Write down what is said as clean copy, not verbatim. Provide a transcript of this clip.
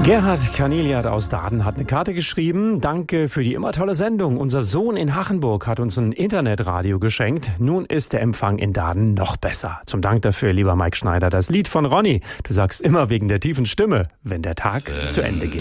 Gerhard Kaneliat aus Daden hat eine Karte geschrieben. Danke für die immer tolle Sendung. Unser Sohn in Hachenburg hat uns ein Internetradio geschenkt. Nun ist der Empfang in Daden noch besser. Zum Dank dafür, lieber Mike Schneider, das Lied von Ronny. Du sagst immer wegen der tiefen Stimme, wenn der Tag zu Ende geht.